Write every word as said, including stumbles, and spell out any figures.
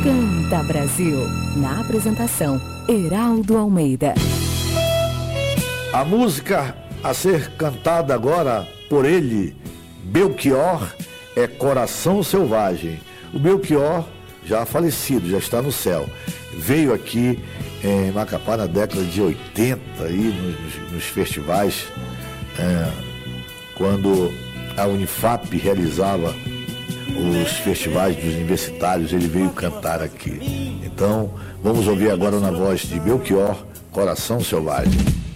Canta Brasil. Na apresentação, Heraldo Almeida. A música a ser cantada agora por ele, Belchior, é Coração Selvagem. O Belchior, já falecido, já está no céu. Veio aqui em Macapá na década de oitenta, aí, nos, nos festivais, é, quando a Unifap realizava os festivais dos universitários, ele veio cantar aqui. Então, vamos ouvir agora na voz de Belchior, Coração Selvagem.